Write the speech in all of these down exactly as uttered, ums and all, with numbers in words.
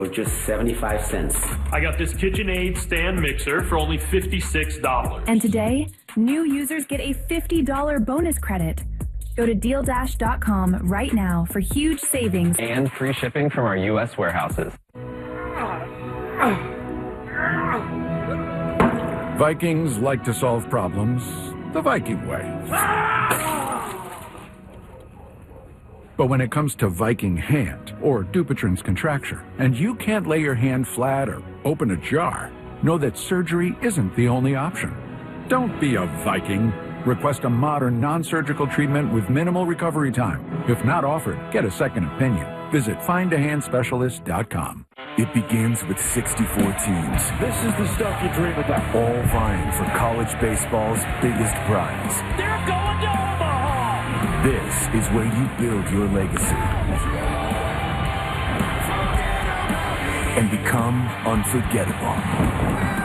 just seventy-five cents. I got this KitchenAid stand mixer for only fifty-six dollars. And today, new users get a fifty dollar bonus credit. Go to deal dash dot com right now for huge savings and free shipping from our U S warehouses. Vikings like to solve problems the Viking way. But when it comes to Viking hand, or Dupuytren's contracture, and you can't lay your hand flat or open a jar, know that surgery isn't the only option. Don't be a Viking. Request a modern, non-surgical treatment with minimal recovery time. If not offered, get a second opinion. Visit find a hand specialist dot com. It begins with sixty-four teams. This is the stuff you dream about. All vying for college baseball's biggest prize. They're going to Omaha! This is where you build your legacy and become unforgettable.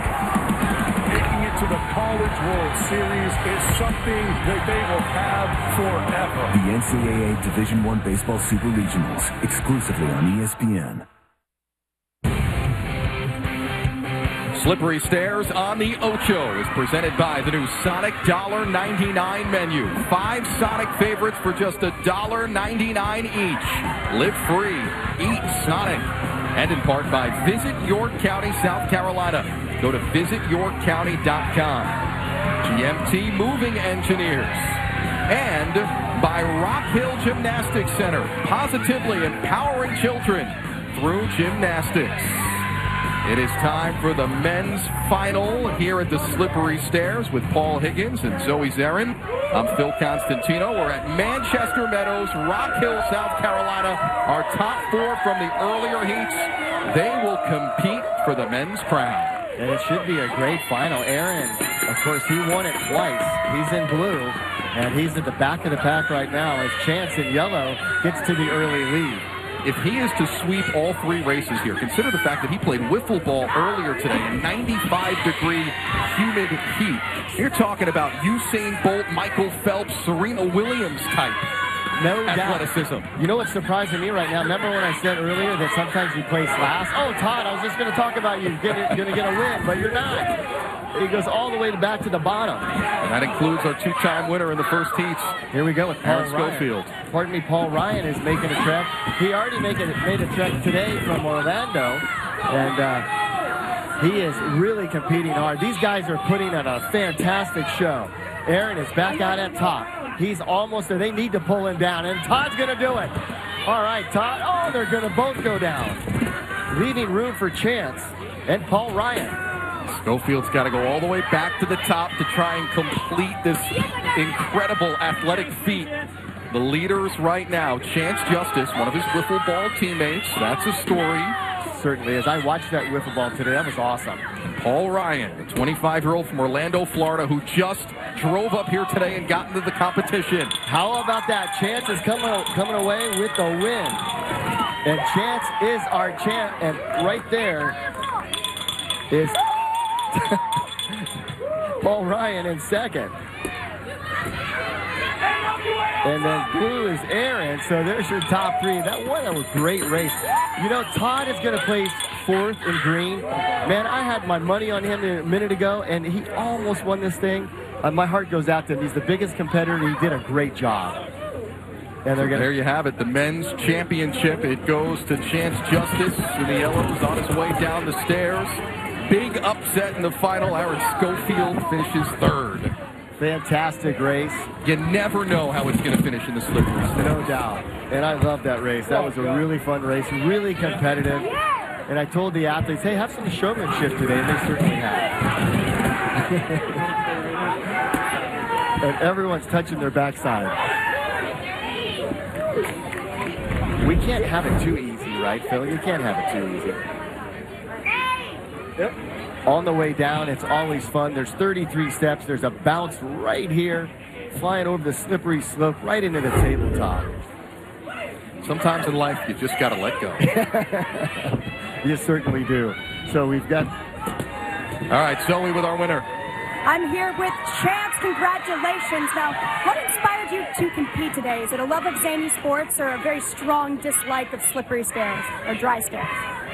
To the College World Series is something that they will have forever. The N C double A Division One Baseball Super Regionals, exclusively on E S P N. Slippery Stairs on the Ocho is presented by the new Sonic one ninety-nine menu. Five Sonic favorites for just one ninety-nine each. Live free. Eat Sonic. And in part by Visit York County, South Carolina. Go to visit york county dot com. G M T Moving Engineers. And by Rock Hill Gymnastics Center. Positively empowering children through gymnastics. It is time for the men's final here at the Slippery Stairs with Paul Higgins and Zoe Zarin. I'm Phil Constantino. We're at Manchester Meadows, Rock Hill, South Carolina. Our top four from the earlier heats. They will compete for the men's crown. And it should be a great final. Aaron, of course, he won it twice. He's in blue, and he's at the back of the pack right now as Chance in yellow gets to the early lead. If he is to sweep all three races here, consider the fact that he played wiffle ball earlier today in ninety-five degree humid heat. You're talking about Usain Bolt, Michael Phelps, Serena Williams type. No athleticism. Doubt. You know what's surprising me right now? Remember when I said earlier that sometimes you place last? Oh, Todd, I was just going to talk about you going to get a win, but you're not. He goes all the way back to the bottom. And that includes our two-time winner in the first heats. Here we go with Paul Aaron Ryan. Schofield. Pardon me, Paul Ryan is making a trek. He already made a, made a trek today from Orlando, and uh, he is really competing hard. These guys are putting on a fantastic show. Aaron is back out at top. He's almost there. They need to pull him down, and Todd's going to do it. All right, Todd. Oh, they're going to both go down, leaving room for Chance and Paul Ryan. Schofield's got to go all the way back to the top to try and complete this incredible athletic feat. The leaders right now, Chance Justice, one of his wiffle ball teammates. That's a story. Certainly is. I watched that wiffle ball today. That was awesome. Paul Ryan, the twenty-five-year-old from Orlando, Florida, who just drove up here today and got into the competition. How about that? Chance is coming, coming away with the win. And Chance is our champ. And right there is Paul Ryan in second. And then blue is Aaron. So there's your top three. That was a great race. You know, Todd is going to place fourth in green. Man, I had my money on him a minute ago, and he almost won this thing. Uh, my heart goes out to him. He's the biggest competitor. He did a great job. And they're gonna... There you have it, the men's championship. It goes to Chance Justice in the yellows on his way down the stairs. Big upset in the final. Aaron Schofield finishes third. Fantastic race. You never know how it's going to finish in the Slippery Stairs. No doubt. And I love that race. That was a really fun race, really competitive. And I told the athletes, hey, have some showmanship today, and they certainly have. And everyone's touching their backside. We can't have it too easy, right, Phil? You can't have it too easy. Yep. On the way down, it's always fun. There's thirty-three steps. There's a bounce right here, flying over the slippery slope right into the tabletop. Sometimes in life, you just got to let go. You certainly do. So we've got... All right, Zoe with our winner. I'm here with Chance. Congratulations. Now, what inspired you to compete today? Is it a love of zany sports or a very strong dislike of slippery stairs or dry stairs?